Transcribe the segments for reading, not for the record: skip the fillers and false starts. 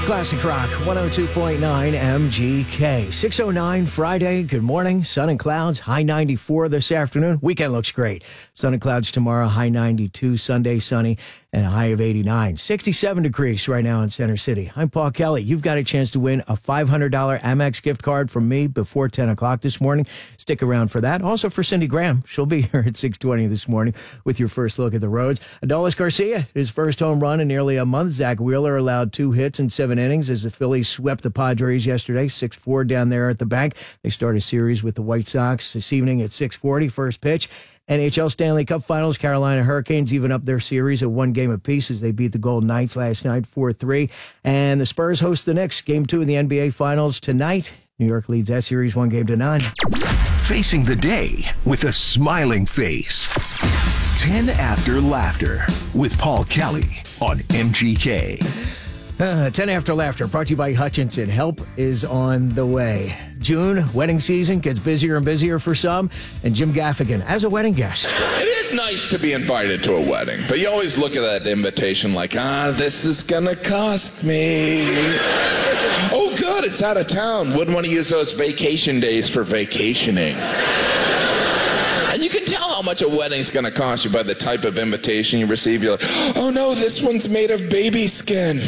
Classic Rock 102.9 MGK. 6:09 Friday. Good morning. Sun and clouds. High 94 this afternoon. Weekend looks great. Sun and clouds tomorrow. High 92. Sunday sunny and a high of 89. 67 degrees right now in Center City. I'm Paul Kelly. You've got a chance to win a $500 Amex gift card from me before 10 o'clock this morning. Stick around for that. Also for Cindy Graham. She'll be here at 6:20 this morning with your first look at the roads. Adolis Garcia, his first home run in nearly a month. Zach Wheeler allowed 2 hits in 7 innings as the Phillies swept the Padres yesterday, 6-4 down there at the bank. They start a series with the White Sox this evening at 6:40, first pitch. NHL Stanley Cup Finals, Carolina Hurricanes even up their series at 1 game apiece as they beat the Golden Knights last night 4-3. And the Spurs host the Knicks. Game 2 of the NBA Finals tonight. New York leads that series 1-0. Facing the day with a smiling face. 10 After Laughter with Paul Kelly on MGK. 10 After Laughter, brought to you by Hutchinson. Help is on the way. June, wedding season, gets busier and busier for some, and Jim Gaffigan as a wedding guest. It is nice to be invited to a wedding, but you always look at that invitation like, this is gonna cost me. Oh, good, it's out of town. Wouldn't want to use those vacation days for vacationing. And you can tell how much a wedding's going to cost you by the type of invitation you receive. You're like, oh no, this one's made of baby skin.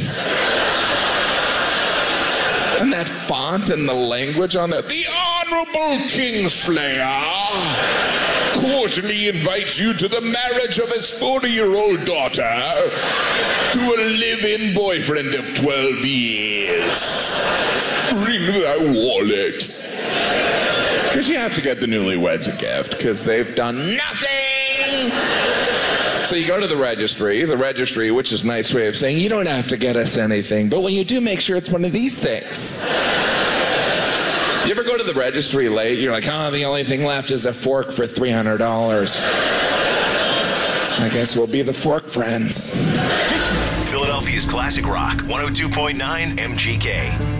And that font and the language on there. The Honorable Kingslayer cordially invites you to the marriage of his 40-year-old daughter to a live-in boyfriend of 12 years. Bring thy wallet. Because you have to get the newlyweds a gift, because they've done nothing. So you go to the registry, which is a nice way of saying, you don't have to get us anything, but when you do, make sure it's one of these things. You ever go to the registry late? You're like, the only thing left is a fork for $300. I guess we'll be the fork friends. Philadelphia's Classic Rock 102.9 MGK.